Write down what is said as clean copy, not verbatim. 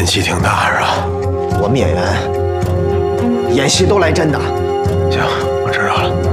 气挺大是吧？ 我们演员演戏都来真的。 行，我知道了。